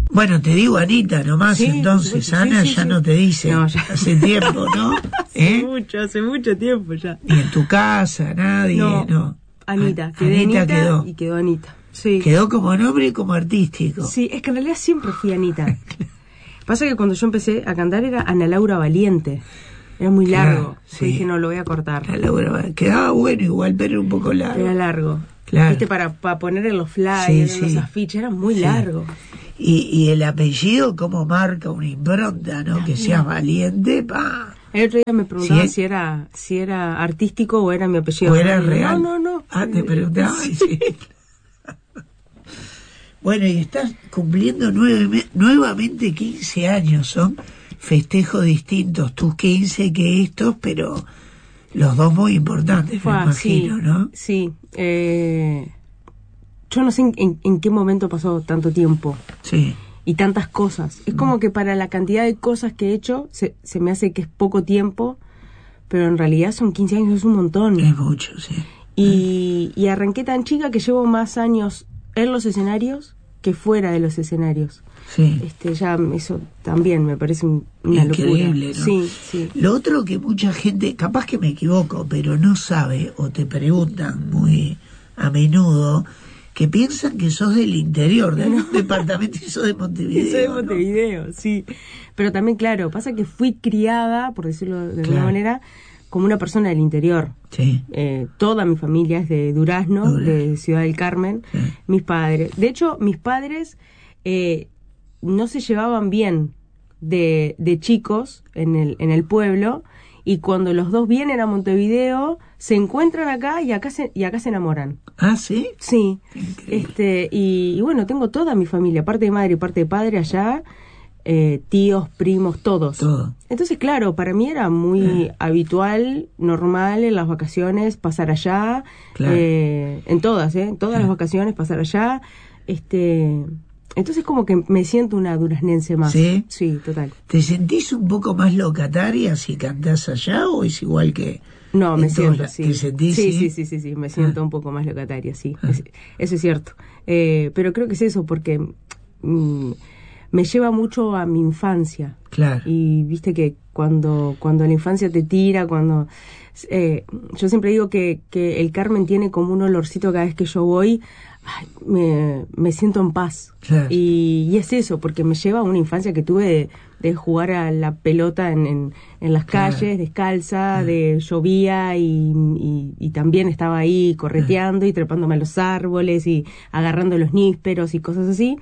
Bueno, te digo Anita nomás, Sí, entonces, sí, Ana sí, ya sí. no te dice, No, ya. hace tiempo, ¿no? Hace mucho tiempo ya. Ni en tu casa, nadie, no. Anita, Anita quedó. y quedó Anita. Sí. Quedó como nombre y como artístico. Sí, es que en realidad siempre fui Anita. Pasa que cuando yo empecé a cantar era Ana Laura Valiente. Era muy largo. Sí. Yo dije, no, lo voy a cortar. Quedaba bueno igual, pero era un poco largo. Era largo. Claro. Viste, para poner en los flyers, Sí, en los sí. afiches, era muy largo. Y el apellido, como marca una impronta, ¿no? Que seas valiente, pa. El otro día me preguntaban ¿Sí? si era artístico o era mi apellido. O era real. No. Ah, te preguntaba. Sí. Bueno, y estás cumpliendo nuevamente 15 años, son festejos distintos, tus 15 que estos, pero los dos muy importantes, me imagino, sí, ¿no? Sí. Yo no sé en qué momento pasó tanto tiempo. Sí. Y tantas cosas. Es como que para la cantidad de cosas que he hecho, se me hace que es poco tiempo, pero en realidad son 15 años, es un montón. Es mucho, sí. Y arranqué tan chica que llevo más años en los escenarios que fuera de los escenarios. Sí. Ya eso también me parece una increíble, locura. ¿no? Sí. Lo otro que mucha gente, capaz que me equivoco, pero no sabe o te preguntan muy a menudo, que piensan que sos del interior, de algún departamento, y sos de Montevideo. Soy de Montevideo, ¿no? Sí. Pero también, claro, pasa que fui criada, por decirlo de alguna manera, como una persona del interior. Sí. Toda mi familia es de Durazno, de Ciudad del Carmen. Sí. Mis padres. De hecho, mis padres no se llevaban bien de chicos en el pueblo, y cuando los dos vienen a Montevideo se encuentran acá y acá se enamoran. ¿Ah, sí? Sí. Y bueno, tengo toda mi familia, parte de madre y parte de padre allá, tíos, primos, todos. Todo. Entonces, claro, para mí era muy habitual, normal en las vacaciones pasar allá, claro. En todas las vacaciones pasar allá. Entonces como que me siento una duraznense más. ¿Sí? Sí, total. ¿Te sentís un poco más locataria si cantás allá o es igual que...? No, me siento, sí. ¿Te sentís, sí, me siento un poco más locataria, sí. Eso es cierto. Pero creo que es eso, porque me lleva mucho a mi infancia. Claro. Y viste que cuando la infancia te tira, yo siempre digo que el Carmen tiene como un olorcito cada vez que yo voy. Ay, me siento en paz. Claro. Y es eso, porque me lleva a una infancia que tuve de jugar a la pelota en las calles, descalza, de llovía y también estaba ahí correteando y trepándome a los árboles y agarrando los nísperos y cosas así.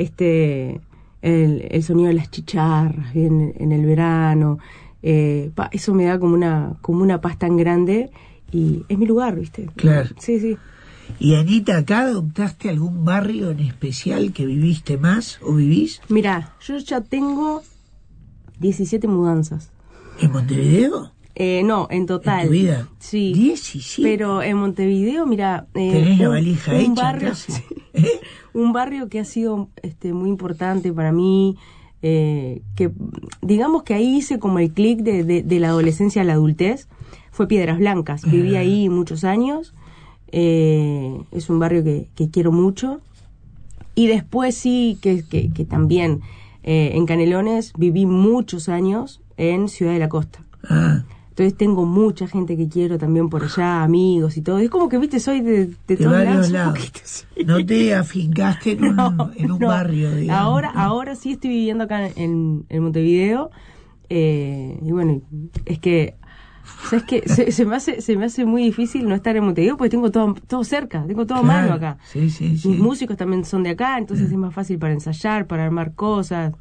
El sonido de las chicharras en el verano, eso me da como una paz tan grande y es mi lugar, ¿viste? Claro. Sí. Y Anita, ¿acá adoptaste algún barrio en especial que viviste más o vivís? Mirá, yo ya tengo 17 mudanzas. ¿En Montevideo? No, en total. ¿En tu vida? Sí. 17. Pero en Montevideo, mira, tenés la valija hecha barrio, casi. Un barrio que ha sido muy importante para mí, que digamos que ahí hice como el clic de la adolescencia a la adultez, fue Piedras Blancas. Viví ahí muchos años. Es un barrio que quiero mucho. Y después sí que también en Canelones viví muchos años en Ciudad de la Costa. Entonces tengo mucha gente que quiero también por allá, amigos y todo. Es como que, viste, soy de todos varios lados. Poquito, sí. No te afincaste en un barrio, digamos. Ahora sí estoy viviendo acá en Montevideo. Y bueno, es que ¿sabes qué? Se me hace muy difícil no estar en Montevideo porque tengo todo cerca, tengo todo a mano acá. Sí. Mis músicos también son de acá, entonces es más fácil para ensayar, para armar cosas.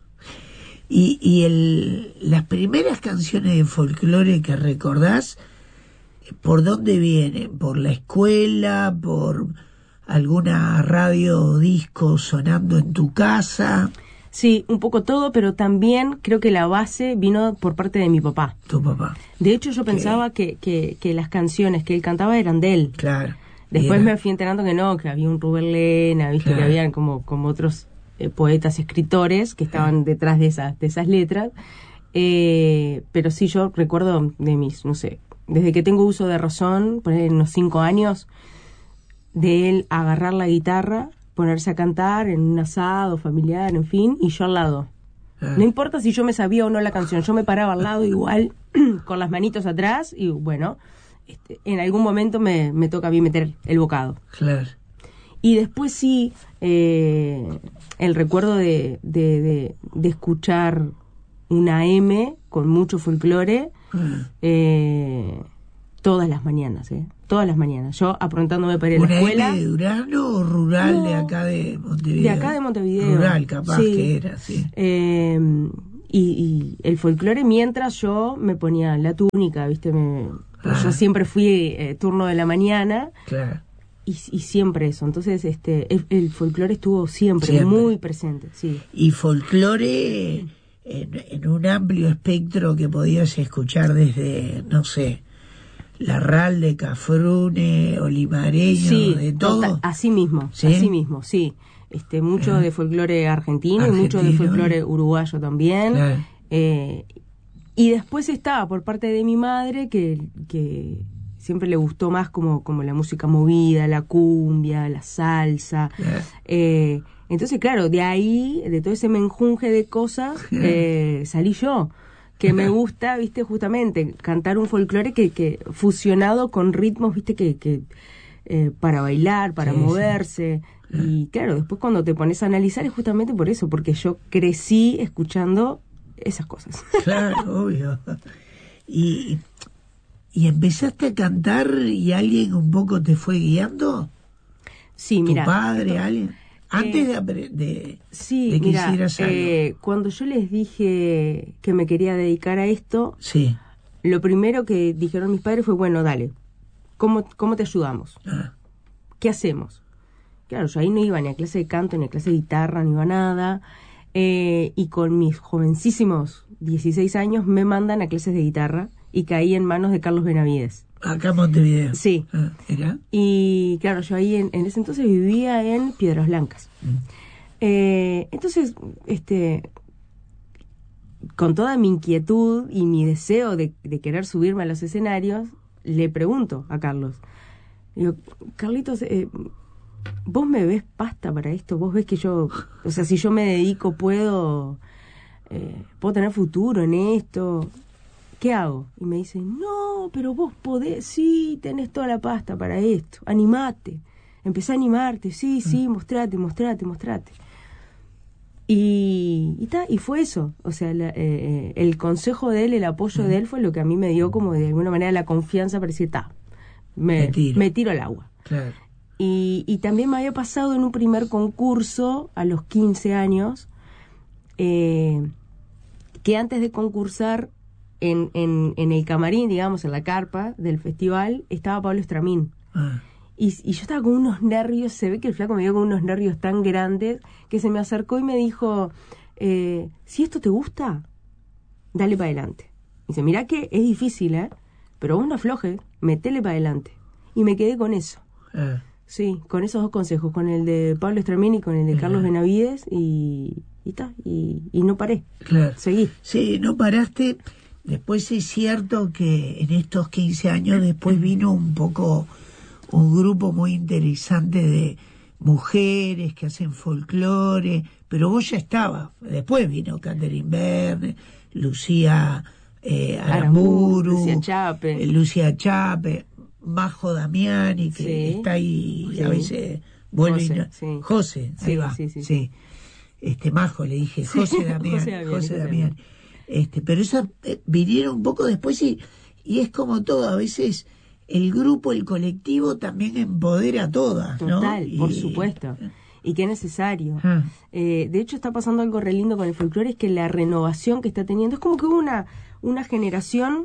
Y las primeras canciones de folclore que recordás, ¿por dónde vienen? ¿Por la escuela? ¿Por alguna radio o disco sonando en tu casa? Sí, un poco todo, pero también creo que la base vino por parte de mi papá. Tu papá. De hecho, yo pensaba que las canciones que él cantaba eran de él. Claro. Después me fui enterando que no, que había un Rubén Lena, ¿viste? Que habían como otros poetas, escritores que estaban detrás de esas letras. Pero sí, yo recuerdo de mis, no sé, desde que tengo uso de razón, por ahí en unos 5 años, de él agarrar la guitarra, ponerse a cantar en un asado familiar, en fin, y yo al lado. No importa si yo me sabía o no la canción, yo me paraba al lado igual, con las manitos atrás, y bueno, en algún momento me toca a mí meter el bocado. Claro. Y después sí, el recuerdo de escuchar una M con mucho folclore, todas las mañanas, todas las mañanas. Yo aprontándome para ir a la escuela. ¿Una M de Durano o rural no, de acá de Montevideo? De acá de Montevideo. Rural, capaz sí. Que era, sí. Y el folclore mientras yo me ponía la túnica, ¿viste? Yo siempre fui turno de la mañana. Claro. Y siempre eso. Entonces, el folclore estuvo siempre muy presente, sí. Y folclore en un amplio espectro que podías escuchar desde, no sé, Larralde, Cafrune, Olimareño, sí, de todo. Así mismo, ¿sí? Así mismo, sí. Mucho de folclore argentino y mucho de folclore uruguayo también. Claro. Y después estaba por parte de mi madre que siempre le gustó más como la música movida, la cumbia, la salsa. Claro. Entonces, claro, de ahí, de todo ese menjunje de cosas, salí yo. Que me gusta, viste, justamente, cantar un folclore que fusionado con ritmos, viste, que para bailar, para moverse. Sí. Y claro, después cuando te pones a analizar es justamente por eso, porque yo crecí escuchando esas cosas. Claro, obvio. Y empezaste a cantar y alguien un poco te fue guiando. Sí, mira. ¿Tu padre, alguien? Antes de que hicieras algo. Cuando yo les dije que me quería dedicar a esto, sí. Lo primero que dijeron mis padres fue, bueno, dale, ¿cómo te ayudamos? ¿Qué hacemos? Claro, yo ahí no iba ni a clase de canto, ni a clase de guitarra, ni iba a nada. Y con mis jovencísimos 16 años me mandan a clases de guitarra y caí en manos de Carlos Benavides. Acá en Montevideo. Sí. ¿Era? Y claro, yo ahí en ese entonces vivía en Piedras Blancas. Entonces, con toda mi inquietud y mi deseo de querer subirme a los escenarios, le pregunto a Carlos. Digo, Carlitos, ¿vos me ves pasta para esto? ¿Vos ves que yo, o sea, si yo me dedico puedo tener futuro en esto? ¿Qué hago? Y me dice, no, pero vos podés, sí, tenés toda la pasta para esto, animate, empezá a animarte, sí, mostrate. Y fue eso, o sea, el consejo de él, el apoyo de él fue lo que a mí me dio como de alguna manera la confianza para decir, me tiro al agua. Claro. Y también me había pasado en un primer concurso a los 15 años, que antes de concursar en el camarín, digamos, en la carpa del festival, estaba Pablo Estramín. Y yo estaba con unos nervios, se ve que el flaco me dio con unos nervios tan grandes que se me acercó y me dijo, si esto te gusta, dale para adelante. Dice, mirá que es difícil, pero vos no aflojes, metele para adelante. Y me quedé con eso. Sí, con esos dos consejos, con el de Pablo Estramín y con el de Carlos Benavides, y no paré. Claro. Seguí. Sí, no paraste. Después es cierto que en estos 15 años después vino un poco un grupo muy interesante de mujeres que hacen folclore, pero vos ya estabas. Después vino Catherine Verne, Lucía Aramburu, Lucía Chape, Majo Damiani, que está ahí a veces vuelve José, ahí va. Sí. Majo le dije, José Damiani. Pero esas vinieron un poco después y es como todo, a veces el grupo, el colectivo también empodera a todas, ¿no? Total, por supuesto. Y qué necesario. De hecho está pasando algo re lindo con el folclore, es que la renovación que está teniendo, es como que hubo una generación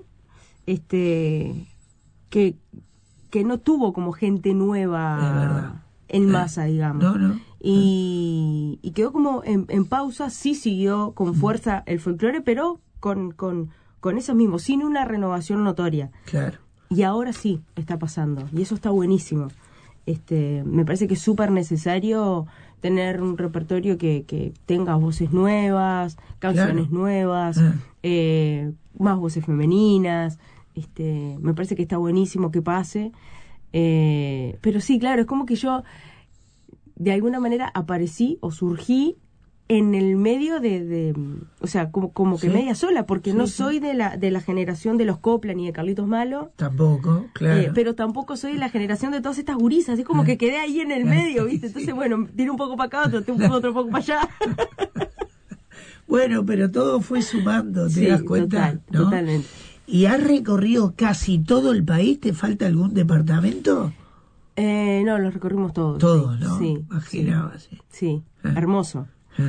que no tuvo como gente nueva en masa, digamos. No. Y quedó como en pausa, sí siguió con fuerza el folclore, pero con esos mismos, sin una renovación notoria. Claro. Y ahora sí está pasando, y eso está buenísimo. Me parece que es súper necesario tener un repertorio que tenga voces nuevas, canciones nuevas, más voces femeninas. Me parece que está buenísimo que pase. Pero sí, claro, es como que yo de alguna manera aparecí o surgí en el medio o sea, como que media sola, porque no soy de la generación de los Copla ni de Carlitos Malo. Tampoco, claro. Pero tampoco soy de la generación de todas estas gurisas, es como que quedé ahí en el medio, ¿viste? Entonces, bueno, tiré un poco para acá, otro poco para allá. Bueno, pero todo fue sumando, ¿te das cuenta? ¿No? Totalmente. ¿Y has recorrido casi todo el país? ¿Te falta algún departamento? No, los recorrimos todos. Todos, ¿no? Sí. Imaginaba, sí. Sí, hermoso.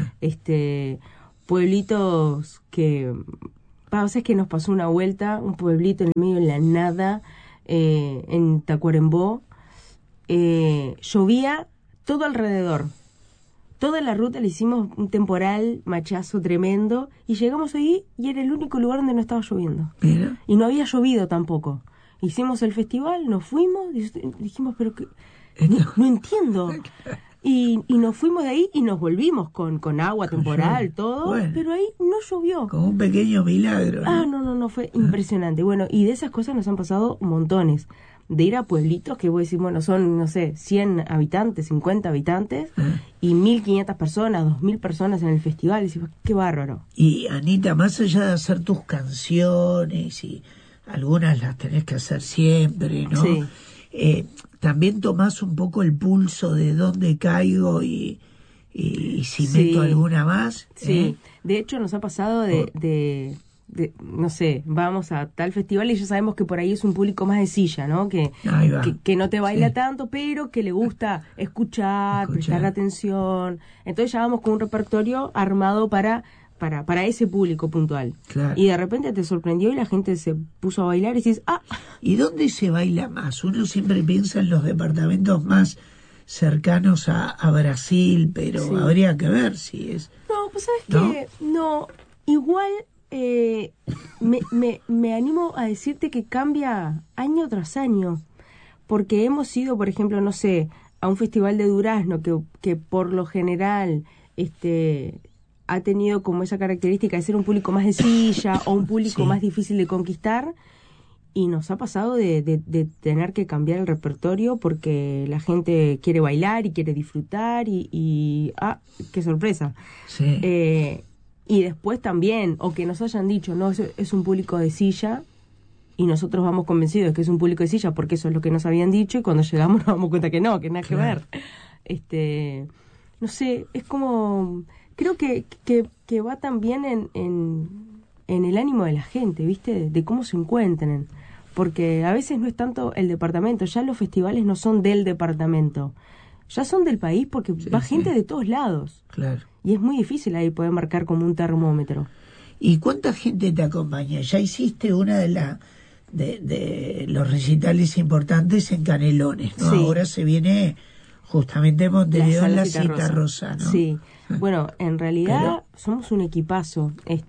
Pueblitos que... o sea, es que nos pasó una vuelta, un pueblito en el medio de la nada, en Tacuarembó. Llovía todo alrededor. Toda la ruta le hicimos un temporal, machazo tremendo, y llegamos ahí y era el único lugar donde no estaba lloviendo. Mira. Y no había llovido tampoco. Hicimos el festival, nos fuimos, dijimos, pero que no entiendo. Y nos fuimos de ahí y nos volvimos con agua temporal, todo, bueno, pero ahí no llovió. Como un pequeño milagro, ¿no? No, fue impresionante. Bueno, y de esas cosas nos han pasado montones. De ir a pueblitos que vos decís, bueno, son, no sé, 100 habitantes, 50 habitantes, y 1.500 personas, 2.000 personas en el festival. Y decís, qué bárbaro. Y Anita, más allá de hacer tus canciones, y algunas las tenés que hacer siempre, ¿no? Sí. También tomás un poco el pulso de dónde caigo y si meto alguna más. Sí, de hecho nos ha pasado de no sé, vamos a tal festival y ya sabemos que por ahí es un público más de silla, ¿no? Que no te baila tanto, pero que le gusta escuchar, prestar atención. Entonces ya vamos con un repertorio armado para ese público puntual. Claro. Y de repente te sorprendió y la gente se puso a bailar y dices, ¿Y dónde se baila más? Uno siempre piensa en los departamentos más cercanos a Brasil, pero habría que ver si es... No, pues sabes que no, igual me animo a decirte que cambia año tras año, porque hemos ido, por ejemplo, no sé, a un festival de Durazno que por lo general ha tenido como esa característica de ser un público más de silla o un público más difícil de conquistar, y nos ha pasado de tener que cambiar el repertorio porque la gente quiere bailar y quiere disfrutar y qué sorpresa. Sí. Y después también, o que nos hayan dicho, no, es un público de silla, y nosotros vamos convencidos de que es un público de silla porque eso es lo que nos habían dicho, y cuando llegamos nos damos cuenta que no, que nada que ver. No sé, es como... Creo que va también en el ánimo de la gente, ¿viste? De cómo se encuentren. Porque a veces no es tanto el departamento, ya los festivales no son del departamento, ya son del país porque va gente de todos lados. Claro. Y es muy difícil ahí poder marcar como un termómetro. ¿Y cuánta gente te acompaña? Ya hiciste una de los recitales importantes en Canelones, ¿no? Ahora se viene justamente Montevideo en la Cita Rosa, ¿no? Sí. Bueno, en realidad somos un equipazo.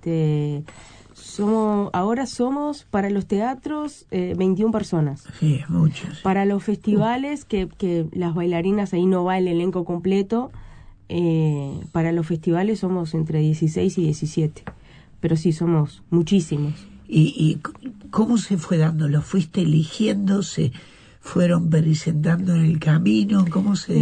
Ahora somos para los teatros 21 personas. Sí, es mucho. Sí. Para los festivales, que las bailarinas ahí no va el elenco completo, para los festivales somos entre 16 y 17. Pero sí, somos muchísimos. ¿Y cómo se fue dando? ¿Lo fuiste eligiendo? ¿Se fueron presentando en el camino? ¿Cómo se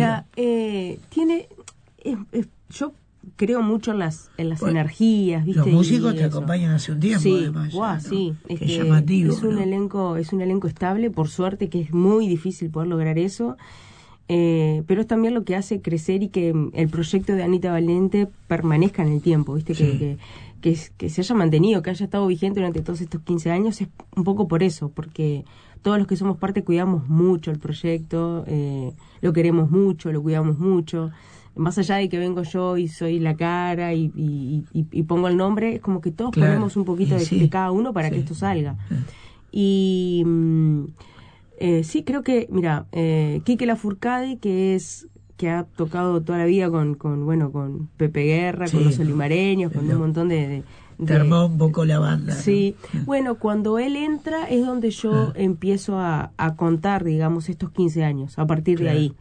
yo creo mucho en las energías, ¿viste? Los músicos te acompañan hace un tiempo, además. ¿No? Sí, Qué llamativo, es un elenco estable, por suerte, que es muy difícil poder lograr eso. Pero es también lo que hace crecer y que el proyecto de Anita Valente permanezca en el tiempo, ¿viste? Sí. Que se haya mantenido, que haya estado vigente durante todos estos 15 años, es un poco por eso, porque todos los que somos parte cuidamos mucho el proyecto, lo queremos mucho, lo cuidamos mucho. Más allá de que vengo yo y soy la cara y pongo el nombre, es como que todos ponemos un poquito de cada uno para que esto salga. Y sí, creo que, mira, Quique Lafourcade, que ha tocado toda la vida con Pepe Guerra, con los Olimareños, con un montón de te armó un poco la banda. Sí, ¿no? Bueno, cuando él entra es donde yo empiezo a contar, digamos, estos 15 años, a partir de ahí.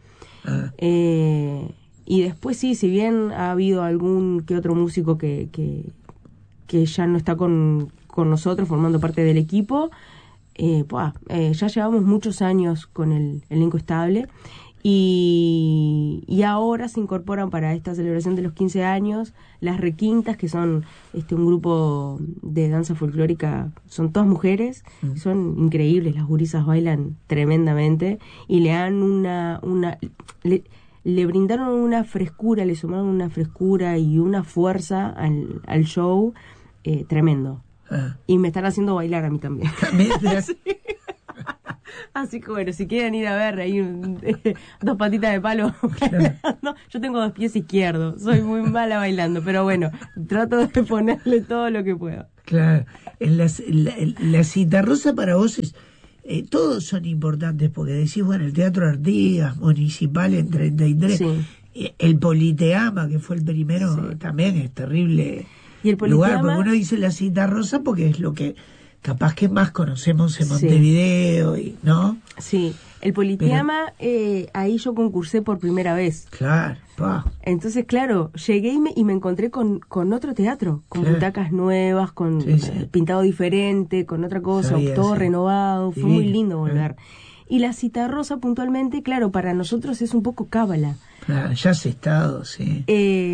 Y después sí, si bien ha habido algún que otro músico que ya no está con nosotros formando parte del equipo, ya llevamos muchos años con el elenco estable Y ahora se incorporan para esta celebración de los 15 años las Requintas, que son un grupo de danza folclórica, son todas mujeres, son increíbles, las gurisas bailan tremendamente y le dan le brindaron una frescura, le sumaron una frescura y una fuerza al show tremendo. Y me están haciendo bailar a mí también. Sí. Así que bueno, si quieren ir a ver ahí dos patitas de palo, no, yo tengo 2 pies izquierdos, soy muy mala bailando, pero bueno, trato de ponerle todo lo que puedo. Claro, la Citarrosa para vos es, todos son importantes, porque decís, bueno, el Teatro Artigas, Municipal en 33, sí. El Politeama, que fue el primero, sí. También es terrible. Y el Politeama, lugar, porque uno dice la Citarrosa porque es lo que capaz que más conocemos en Montevideo, y ¿no? Sí, el Politeama, ahí yo concursé por primera vez. Claro, pa. Entonces, claro, llegué y me encontré con otro teatro, con butacas nuevas, con pintado diferente, con otra cosa, todo renovado, fue muy lindo volver. Y la Citarrosa puntualmente, claro, para nosotros es un poco cábala. Claro, ya has estado, sí.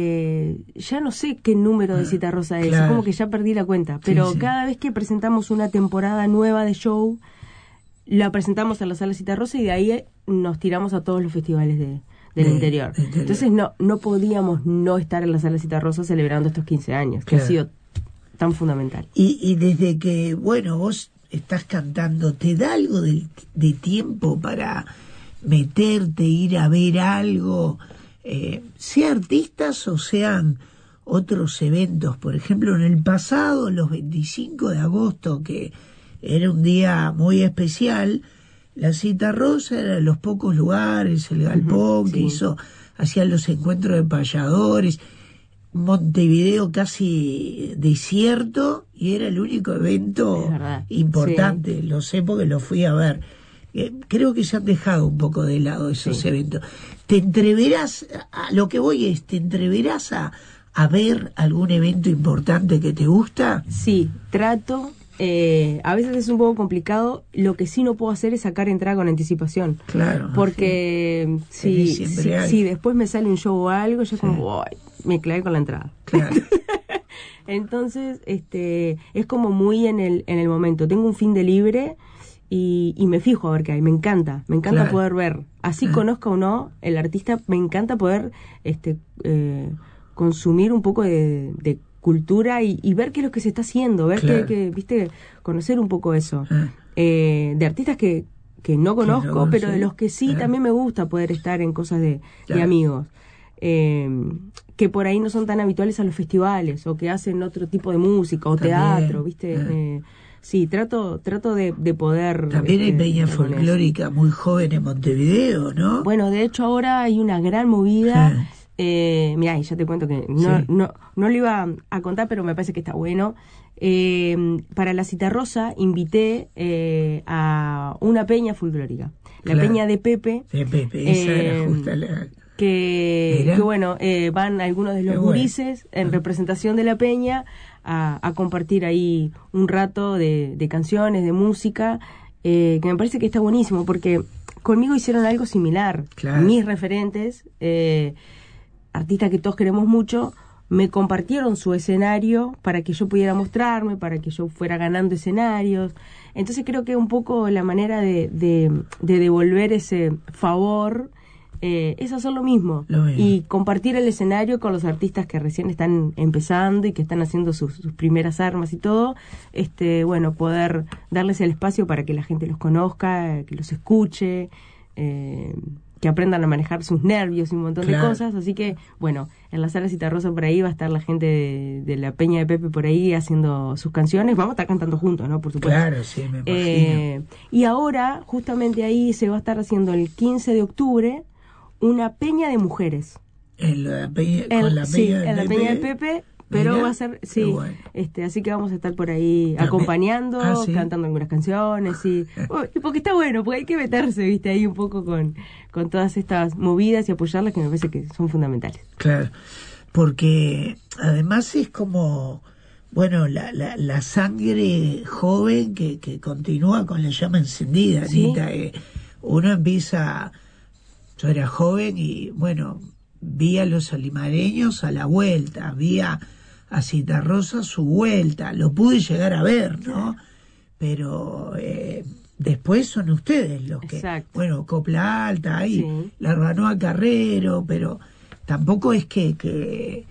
Ya no sé qué número de Citarrosa es, como que ya perdí la cuenta, pero cada vez que presentamos una temporada nueva de show, la presentamos en la Sala Citarrosa y de ahí nos tiramos a todos los festivales del interior. Entonces no podíamos no estar en la Sala Citarrosa celebrando estos 15 años, que ha sido tan fundamental. Y desde que, bueno, vos estás cantando, ¿te da algo de tiempo para meterte, ir a ver algo, sea artistas o sean otros eventos? Por ejemplo, en el pasado, los 25 de agosto, que era un día muy especial, la Citarrosa era de los pocos lugares, el galpón que hacían los encuentros de payadores, Montevideo casi desierto, y era el único evento importante, lo sé porque lo fui a ver. Creo que se han dejado un poco de lado esos eventos. ¿Te entreverás, a lo que voy es, te entreverás a ver algún evento importante que te gusta? Sí, trato. A veces es un poco complicado. Lo que sí no puedo hacer es sacar entrada con anticipación. Claro. Porque si después me sale un show o algo, yo como, me clavé con la entrada. Claro. Entonces, es como muy en el momento. Tengo un fin de libre y me fijo a ver qué hay. Me encanta poder ver. Así conozca o no el artista, me encanta poder consumir un poco de cultura y ver qué es lo que se está haciendo, ver que viste, conocer un poco eso. De artistas que no conozco, pero de los que sí también me gusta poder estar en cosas de amigos. Que por ahí no son tan habituales a los festivales, o que hacen otro tipo de música, o también, teatro, ¿viste? Sí, trato de poder... También hay peña folclórica muy joven en Montevideo, ¿no? Bueno, de hecho ahora hay una gran movida... mirá, ya te cuento que no lo iba a contar, pero me parece que está bueno. Para la Citarrosa invité a una peña folclórica, la peña de Pepe. De Pepe, esa era justa la... Que bueno, van algunos de los gurises en representación de la peña a compartir ahí un rato de canciones, de música, que me parece que está buenísimo, porque conmigo hicieron algo similar. Mis referentes, artistas que todos queremos mucho, me compartieron su escenario para que yo pudiera mostrarme, para que yo fuera ganando escenarios. Entonces creo que un poco la manera de devolver ese favor es hacer lo mismo y compartir el escenario con los artistas que recién están empezando y que están haciendo sus primeras armas y todo. Bueno, poder darles el espacio para que la gente los conozca, que los escuche, que aprendan a manejar sus nervios y un montón de cosas. Así que, bueno, en la Sala Citarrosa por ahí va a estar la gente de la Peña de Pepe por ahí haciendo sus canciones. Vamos a estar cantando juntos, ¿no? Por supuesto. Claro, sí, me imagino. Y ahora, justamente ahí se va a estar haciendo el 15 de octubre una peña de mujeres. En la peña de Pepe. Pero va a ser, bueno. Así que vamos a estar por ahí acompañando, cantando algunas canciones, y porque está bueno, porque hay que meterse, viste, ahí un poco con todas estas movidas y apoyarlas, que me parece que son fundamentales. Claro, porque además es como, bueno, la sangre joven que continúa con la llama encendida, Anita. Uno empieza Yo era joven y, bueno, vi a los alimareños a la vuelta, vi a Citarrosa a su vuelta, lo pude llegar a ver, ¿no? Pero después son ustedes los que... Exacto. Bueno, Copla Alta, ahí, Sí. la ganó a Carrero, pero tampoco es que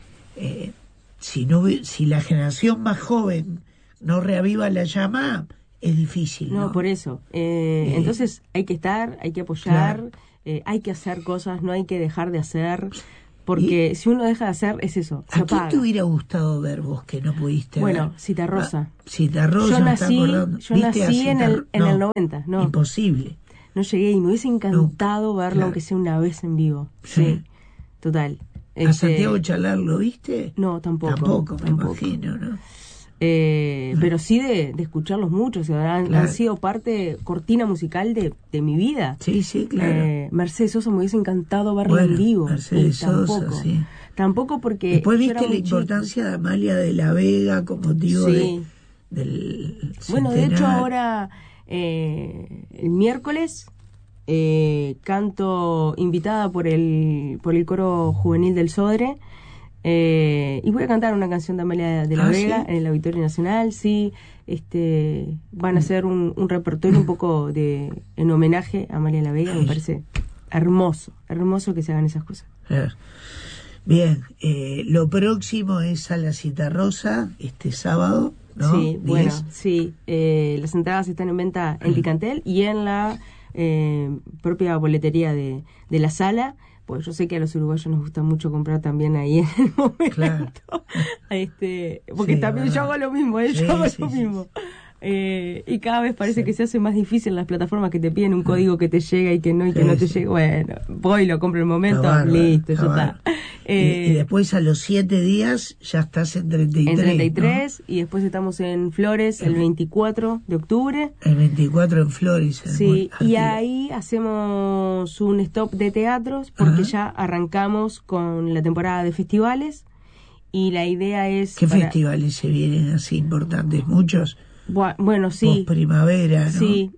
si la generación más joven no reaviva la llama, es difícil, ¿no? No, por eso. Entonces hay que estar, hay que apoyar, Claro. hay que hacer cosas, no hay que dejar de hacer, porque si uno deja de hacer, es eso, se ¿A quién apaga. te hubiera gustado ver vos que no pudiste ver? Bueno, Citarrosa. Citarrosa, Yo me está acordando. yo ¿Viste a nací en el No, 90, ¿no? Imposible. No llegué y me hubiese encantado verlo, claro. aunque sea una vez en vivo. Sí. Sí, total. ¿A Santiago Chalar lo viste? No, tampoco. Tampoco, me imagino, ¿no? Pero sí de escucharlos mucho, o sea, han Claro. sido parte, cortina musical de mi vida. Sí, sí, claro. Mercedes Sosa me hubiese encantado verla Bueno, en vivo. Mercedes y tampoco, Sosa, sí. Tampoco porque... Después yo viste era la muy importancia de Amalia de la Vega como motivo Sí. del Bueno, de hecho centenario. ahora, el miércoles, canto invitada por el coro juvenil del Sodre, y voy a cantar una canción de Amalia de la Vega, ¿sí? en el Auditorio Nacional. Sí, van a hacer un repertorio un poco en homenaje a Amalia de la Vega. Me parece hermoso que se hagan esas cosas. Claro. Bien, lo próximo es a la Citarrosa este sábado, ¿no? Sí, 10. bueno, sí. Las entradas están en venta en Ticantel y en la propia boletería de la sala. Pues yo sé que a los uruguayos nos gusta mucho comprar también ahí en el momento. Claro. Porque Sí, también verdad. yo hago lo mismo, Sí, yo hago sí, lo sí, mismo. Y cada vez parece Sí. que se hace más difícil las plataformas que te piden un código que te llega y que no, y que no te sí. llega. Bueno, voy, lo compro en el momento, Está bárbaro, listo, está ya bárbaro. está. Y después a los 7 días ya estás en 33. En 33 ¿no? y después estamos en Flores el 24 de octubre. El 24 en Flores. Sí, y ahí hacemos un stop de teatros porque ya arrancamos con la temporada de festivales y la idea es... ¿Qué festivales se vienen así importantes? Muchos. Bueno, sí. Primavera, ¿no? Sí.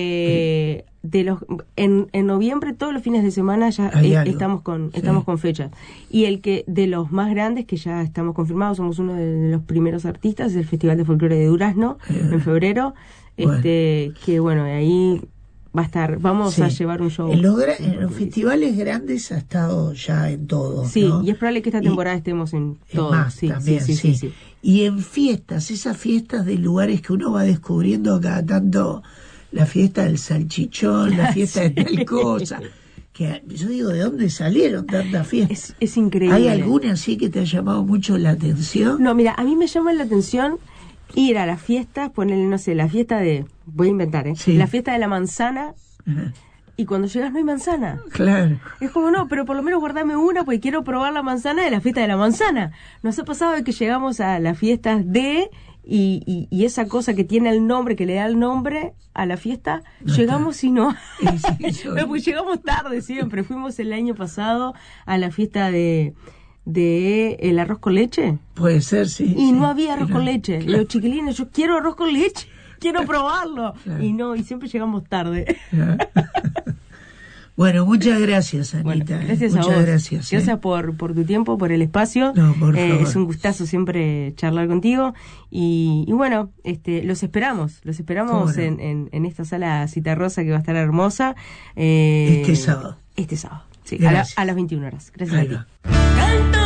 En noviembre, todos los fines de semana ya estamos con fechas. Y el que de los más grandes que ya estamos confirmados, somos uno de los primeros artistas, es el Festival de Folclore de Durazno, en febrero. Bueno. Que bueno, ahí va a estar, vamos a llevar un show. En los festivales grandes ha estado ya en todo. Sí, ¿no? y es probable que esta temporada estemos en todo. Más Sí, también, sí. Y en fiestas, esas fiestas de lugares que uno va descubriendo cada tanto, la fiesta del salchichón, la fiesta de tal cosa. Que yo digo, ¿de dónde salieron tantas fiestas? Es increíble. ¿Hay alguna así que te ha llamado mucho la atención? No, mira, a mí me llama la atención ir a las fiestas, ponerle, no sé, la fiesta de... Voy a inventar, Sí. La fiesta de la manzana, Ajá. y cuando llegas no hay manzana. Claro. Es como, no, pero por lo menos guardame una porque quiero probar la manzana de la fiesta de la manzana. Nos ha pasado de que llegamos a las fiestas de... Y esa cosa que tiene el nombre, que le da el nombre a la fiesta, No llegamos está. y no. Sí, No, pues llegamos tarde siempre. Fuimos el año pasado a la fiesta de el arroz con leche. Puede ser, sí. Y sí. no había arroz con Claro, leche. claro. Los chiquilines, yo quiero arroz con leche, quiero probarlo. Claro. Y no, y siempre llegamos tarde. Bueno, muchas gracias, Bueno, Anita. gracias muchas a vos. gracias. Gracias por tu tiempo, por el espacio. No, por favor. Es un gustazo siempre charlar contigo. Y bueno, los esperamos ¿Cómo no? en esta sala Citarrosa que va a estar hermosa. Este sábado. Este sábado, sí, Gracias. a las 21 horas. Gracias Ahí a ti. va.